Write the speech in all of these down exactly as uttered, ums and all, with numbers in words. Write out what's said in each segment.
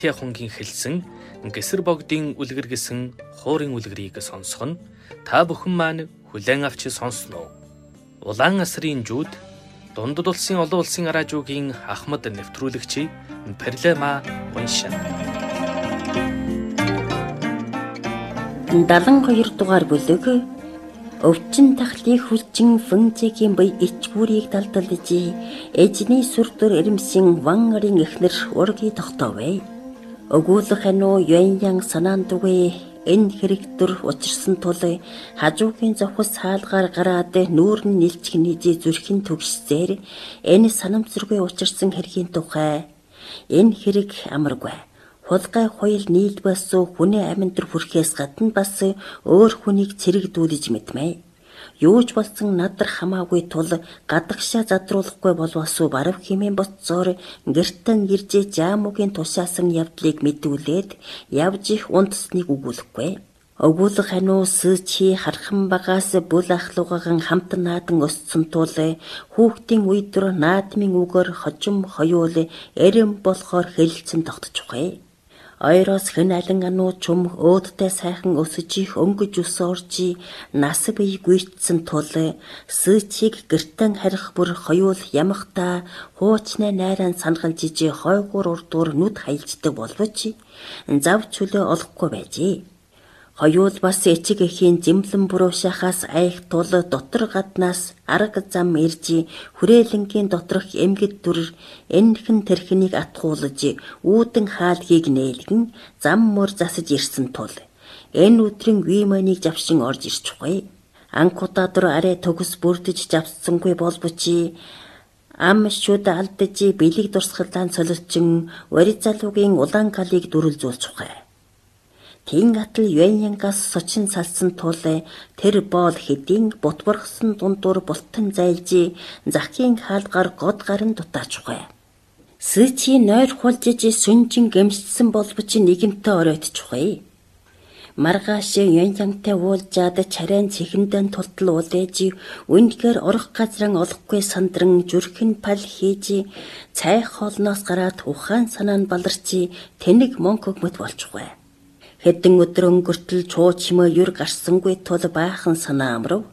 Хонгийн хэлсэн гэсэр богдын үлгэр гэсэн хуурын үлгэрийг сонсох нь та бүхэн маань хүлээн авч сонсноо. Улаан асрын жууд дундад улсын олон улсын араажуугийн Ахмад нэвтрүүлэгчийн Перлема уншаа. дадлан хоёр дугаар бүлэг өвчин тахлыг хүлчин фэнцэгийн бай ичгүүрийг далдалж эжний сүрдүр эремсэн вангарын эхнэр урги тогтоовэ. Өгүүлэх ануу юаньян санаандугай энэ хэрэгтөр учирсан тул хажуугийн зовхос хаалгаар гараад нүүрн нэлчгнийжи зүрхийн төгсзээр энэ санамсаргүй учирсан хэргийн тухай энэ хэрэг амаргүй. Хулгай хоёул нийлбэс хүний аминдэр хүрхээс гадна бас өөр хүнийг цэрэгдүүлж мэдмэ. Юу ч болсон надар хамаагүй тул гадагшаа задруулахгүй болвосоо барав хэмээн боцоор гэртэн иржээ жаамуугийн тушаасан явдлыг мэдүүлээд явж их унтсныг өгүүлэхгүй. Өгүүлэх ануу сычи хархан багаас бүл ахлуугаан хамт наадан өссөн тул хүүхдийн үйдөр наадмын үгээр хожим хоёул эрэм болохоор хэлэлцэн тогтчихвэ. Ойроос хэн алин ануу чум өөдтэй сайхан өсөж их өнгөж өсөөрчи нас бий гүйцсэн тул сычиг гэртэн харих бүр хоёул ямахта хуучны найран сангалж ижи хойгуур урдуур нүд хайлждаг болвч зав чөлөө олохгүй байжээ. Хоёул бас эчиг эхийн зэмлэн буруушахаас айх тул дотор гаднаас арга зам иржи хүрээлэнгийн доторх эмгэд дүр энхэн тэрхнийг атгуулж үүдэн хаалгийг нээлгэн зам мөр засаж ирсэн тул энэ өдрийн виманийг завшин орж ирчихвэ. Анкутадор арай төгс бүрдэж завсангүй болбочи ам шүд алдаж бэлэг дурсгалаан солилчин ури залуугийн улаан калыг дүрлзүүлчихвэ. Тин атал юаньянгаас сочин салсан тул тэр боол хэдийн бутбархсан дундуур бултан зайлжи захын хаалгаар год гарын дутаачгүй. Сычи нойр хулжиж сүнжин гэмшсэн болбоч нэгэнтээ оройтчихвэ. Маргааш юаньянтай уулзаад чарайн цэхэндэн тултал уулээж үнэхээр орох газран олохгүй сандран зүрхэн пал хийж цай хоолноос гараад ухаан санаа нь баларчи тэнэг монког мэт болчихвэ. Хэдэн өдөр өнгөртөл чуучмаа юр гарсангүй тул баахан санаа амрав.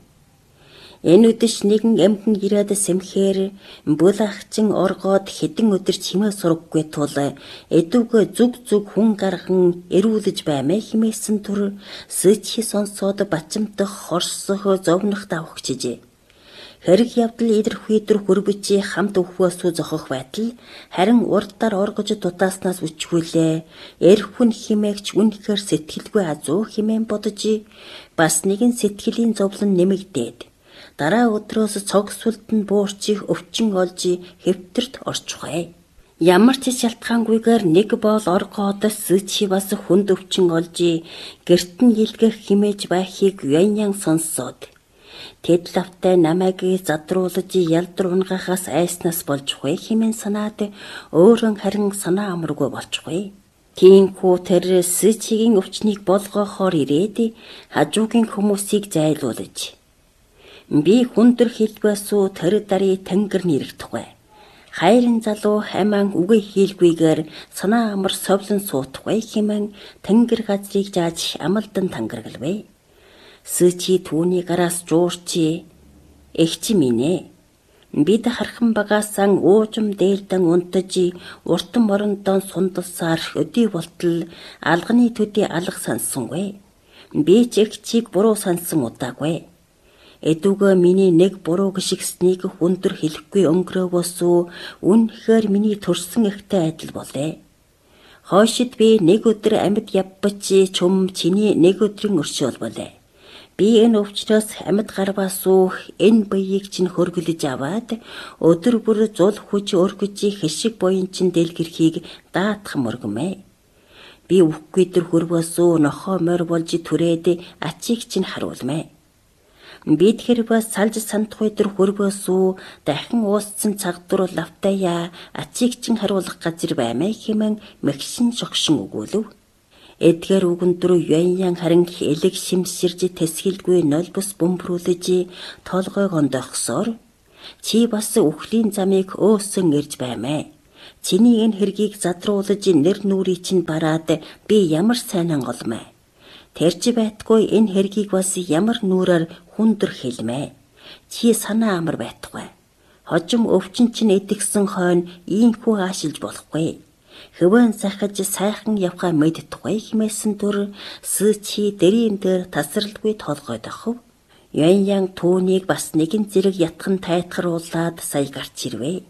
Энэ үдэш нэгэн эмгэн ирээд сэмхээр бүл ахчин оргоод хэдэн өдөр чимээ сургахгүй тул эдүгэ зүг зүг хүн гарган эрүүлж баймаа химээсэн түр сычи сонсоод бачимдах хорсох зовнох давхчижээ. Хэрэг явдал идэрхүйдэр хөрбөчи хамт өвхөөсөө зохох байтал харин урдаар оргож дутааснаас үчгүүлээ. Эрхүн химээгч үнэхээр сэтгэлгүй азуу химээн бодож бас нэгэн сэтгэлийн зовлон нэмэгдээд дараа өдрөөс цог сүлдэн буурчих өвчин олж хэвтэрт орчихвэ. Ямар ч шалтгаангүйгээр нэг боол оргоод сычи бас хүнд өвчин олж гэрт нь илгэх химээж байхыг юаньян сонсоод тэд лавтай намайг задруулж ялдар унгахаас айснаас болчихвэ хэмээн санаад өөрөн харин санаа амаргүй болчихвэ. Тиймхүү тэр сычигийн өвчнийг болгохоор ирээд хажуугийн хүмүүсийг зайлуулж би хүндэр хэлбэсүү тэр дари тэнгэр нэрэгдэхвэ. Хайрын залуу хамаан үгүй хийлгүйгээр санаа амар совлон суутахвэ хэмээн тэнгэр газрыг зааж амалдан тангаргалвэ. Сычи түүний гараас жуурчи эгчи минь бид хархан багаасан уужим дээлдэн унтаж уртан морондон сундалсаар өдий болтол алганы төдий алга сансангүй. Би ч эгчийг буруу сансан удаагүй. Эдүгэ миний нэг буруу гიშгснийг хүндэр хэлэхгүй өнгөрөөгөөсөө үнэхээр миний төрсөн ихтэй адил болээ. Хойшид би нэг өдөр амьд явбачи чум чиний нэг өдрийн өршөөл болээ. Би энэ өвчнөөс амьд гарвасуу энэ баяийг чинь хөргөлж аваад өдөр бүр зул хүч өргөж хэшиг боён чинь дэлгэрхийг даатах мөргмэ. Би үхгүй дэр хөрвөөсөө нохоо морь болж түрээд ачийг чинь харуулмэ. Бид хэрвээ салж сандах өдөр хөрвөөсөө дахин ууссан цаг дур лавтая ачийг чинь харуулах газар баймаа хэмээн мэгшин шогшин өгүүлв. Эдгээр үгэндрүү юаньян харин элэг шимсэрж тэсгэлгүй нойлбос бөмбөрүүлж толгойг ондохсоор чи бас үхлийн замыг өөсөн ирж баймаа. Чиний энэ хэргийг задруулж нэр нүрийг чинь бараад би ямар сайн анголмай. Тэрч байтгүй энэ хэргийг бас ямар нүрээр хүндэр хэлмэ. Чи санаа амар байтугай. Хожим өвчин чинь идэгсэн хойно ийхүү аашилж болохгүй. Хөвөн захаж сайхан явхаа мэдтугай хэмээсэн түр сычи дэрийн дээр тасралгүй толгойд ахв. Ян ян түүнийг бас нэгэн зэрэг ятхан тайтгаруулаад сая гарч ирвэ.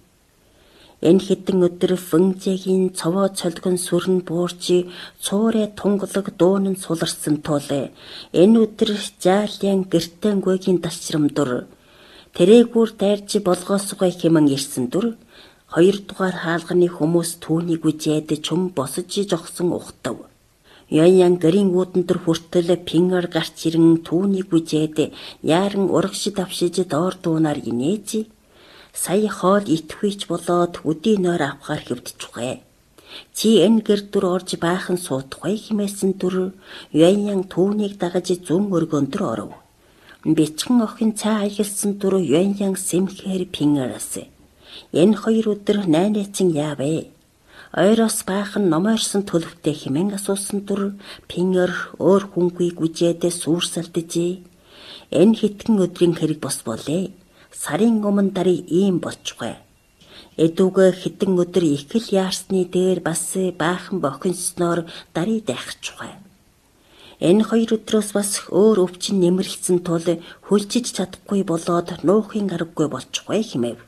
Энэ хэдэн өдөр фэнжэгийн цовоо цолгон сүрэн буурчи цуурэ тунгалаг дуун нь суларсан тул энэ өдөр жаалян гэртэнгүй дашрамдур тэрээгүүр дайрч болгоосгой хэмэн ирсэн дүр хоёрдугаар хаалганы хүмүүс түүнийг үжээд чум босож жогсон ухтав. Ян ян гэрийн үүдэн төр хүртэл пингэр гарч ирэн түүнийг үжээд яаран урагш давшиж доор дуунаар инээж сая хоол итгэвч болоод үдийн нойр авахар хөвдчихвэ. Чи энэ гэр дүр орж баахан суутгай хэмээсэн дүр ян ян түүнийг дагаж зүүн өргөндөр оров. Бичгэн охин цаа аялсан дүр ян ян сэмхээр пингэрээс. Энэ хоёр өдөр найнаачин яавэ. Ойроос баахан номоорсон төлөвтэй хэмээн асуусан дүр пингэр өөр хүнгүй гүжээд сүрсэлдэж. Энэ хитгэн өдрийн хэрэг бос болээ. Сарын өмнө дарыг ийм болчихвэ. Эдүгэ хитэн өдөр их л яарсны дээр бас баахан бохинсноор дарыг дайхчихвэ. Энэ хоёр өдрөөс бас өөр өвчин нэмэрхсэн тул хөлжиж чадахгүй болоод нуухын аргагүй болчихвэ хэмэв.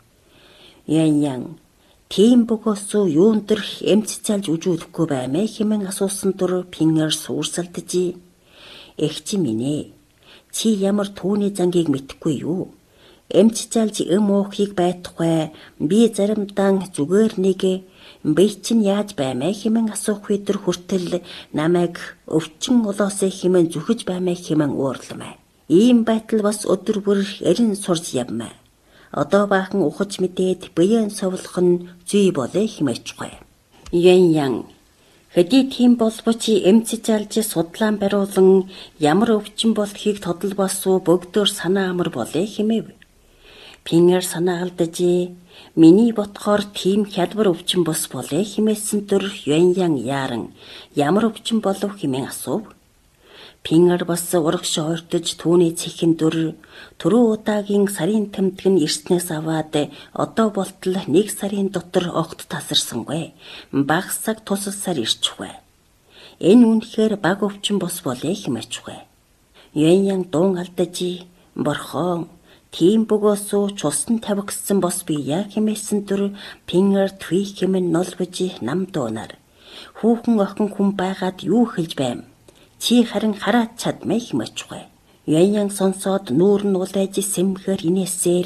Ян ян тийм бөгөөс юун дэр эмч цалж үжүүлэхгүй баймэ хэмээн асуусан дур пингэр сүрсэлдэж. Эгч минь ээ. Чи ямар түүний зангийг мэдэхгүй юу? Эмч залж эм уухыг байтугай би заримдаа зүгээр нэг би чинь яаж баймаа хэмээн асуух үедэр хүртэл намайг өвчин олоосэй хэмээн зүхэж баймаа хэмээн уурламай. Ийм байтал бас өдөр бүр эрен сурж явмаа. Одоо баахан ухаж мэдээд биеэн совлох нь зүй болоо хэмээчгүй. Ян ян хэдий тийм болбоч эмч залж судлаан бариулан ямар өвчин болохыг тодолбоосуу бөгдөр санаа амар болоо хэмээв. Пингэр санаа алдаж миний ботхоор тийм хялбар өвчин бос болоо хэмээсэн дүр ян ян яаран ямар өвчин болов хэмээн асуув. Пингэр бас урагш ойртож түүний цэхэн дүр түрүү удаагийн сарын тэмдэг нь ирснээс аваад одоо болтол нэг сарын дотор огт тасарсангүй. Багсаг тусалсаар ирчихвэ. Энэ үнэхээр баг өвчин бос болоо хэмээчгүй. Ян ян дуун алдаж борхон тийм бөгөөсөө чуссан тавигсан бос би яа хэмээсэн дүр пингэр тви хэмээн нолбож нам дуунаар хүүхэн охин хүн байгаад юу хэлж байм. Чи харин хараад чадмай хэмээчгүй. Ян ян сонсоод нүүр нь улайж сэмхээр инээсээр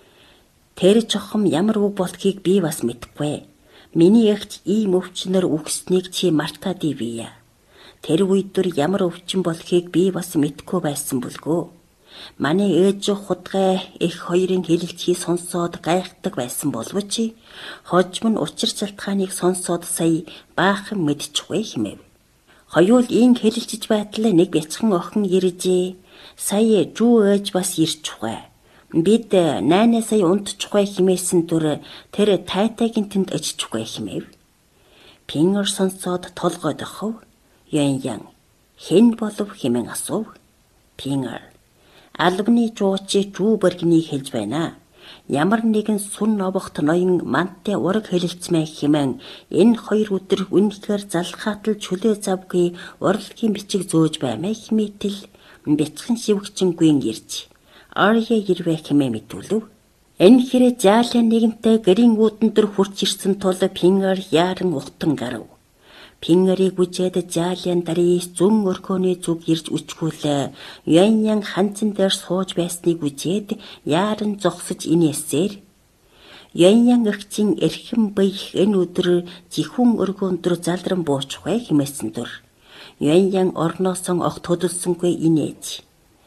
тэр чохом ямар үг болхийг би бас мэдэхгүй. Миний эгч ийм өвчнөр үгснийг чи мартаад ивья. Тэр үйдөр ямар өвчин болохыг би бас мэдэхгүй байсан бүлгөө. Манай ээж худгай их хоёрын хэлэлцгийг сонсоод гайхдаг байсан боловч хожим нь учир шалтгааныг сонсоод сая баахан мэдчихвэ хэмэв. Хоёул ин хэлэлцэж байтал нэг бяцхан охин иржээ. Сая жүү ээж бас ирчихвэ. Бид найнаа сая унтчихвэ хэмээсэн дүр тэр тайтайгийн тэнд оччихвэ хэмэв. Пингэр сонсоод толгойд ахв. Ян ян хэн болов хэмээн асуув. Пингэр албаны жуучи жүү бэргний хэлж байна. Ямар нэгэн сүн новогт ноён мантай ураг хэлэлцмэ хэмээн энэ хоёр өдөр үнэхээр залхаатал чөлөө завгүй урлагийн бичиг зөөж баймаа хэмээтэл бяцхан шивгчингүй ирж арья ирвэ хэмээн мэдүүлв. Энэ хэрэг жаалын нэгэнтэй гэрийн үүдэн дээр хурц ирсэн тул пингэр яаран ухтан гарав. Пингэрийг үжээд жаалын дарыг зүүн өрхөөний зүг ирж үчгүүлээ. Ян ян ханцан дээр сууж байсныг үжээд яаран зогсож инээсээр ян ян эгчийн эрхэм бие энэ өдөр жихүүн өргөөндөр залран буучхвэ хэмээсэн дүр. Ян ян орноосон огт хөдөлсөнгүй инээж.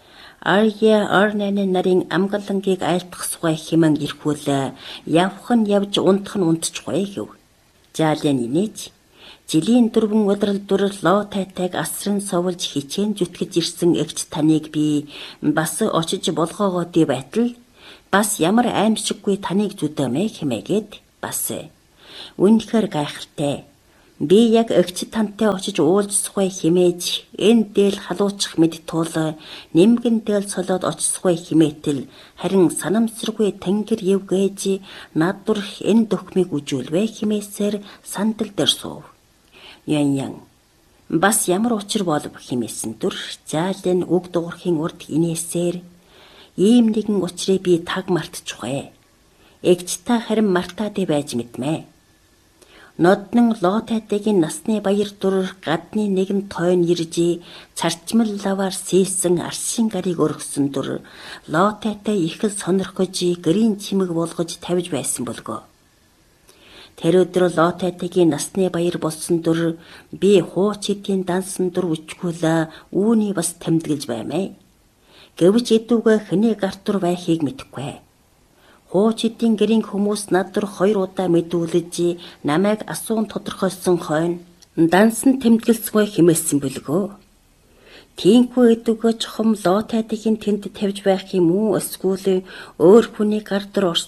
Арья орнаны нарын амгалангийг айлтгасгүй хэмээн ирхүүлээ. Явх нь явж унтах нь унтчихвэ гэв. Жаалын инээж жилийн дөрвөн өдрөл дүр лоо тайтайг асран совлж хичээн зүтгэж ирсэн эгч таныг би бас очиж болгоогоо ди байтал бас ямар аимшиггүй таныг зүдэмэ хэмээгээд бас Үнэхээр гайхалтай. Би яг эгч тантай очиж уулзсгүй химээж энэ дээл халуучих мэд тул нэмгэн дээл солоод очисгүй химээтэл харин санамсаргүй тэнгэр ив гэж над дурх энэ дөхмийг үжүүлвэ химээсээр сандал дээр суув. Ян ян бас ямар учир болов химээсэн дүр заалын үг дуурхийн урд инээсээр ийм нэгэн учрыг би таг мартчихвэ. Эгч та харин мартаад байж мэдмэ. Ноднон Лотайтагийн насны баяр дур гадны нэгэн тойн иржи царчмал лаваар сийсэн арсын гарыг өргсөн дур Лотайтай их л сонирхож гэрийн чимэг болгож тавьж байсан болго. Тэр өдөр Лотайтагийн насны баяр болсон дур би хууч эдийн дансан дур үчгүүл үүний бас тэмдэглэж баймэ. Гэвч эдүүгээ хэний гартур байхыг мэдэхгүй. Хууч эдийн гэрийн хүмүүс над дур хоёр удаа мэдүүлж намайг асуун тодорхойлсон хойно дансан тэмдэглэсгүй хэмээсэн бөлгөө. Тиймгүй эдүүгээ чухам Лотайтагийн тэнд тавьж байх юм уу эсвэл өөр хүний гар дур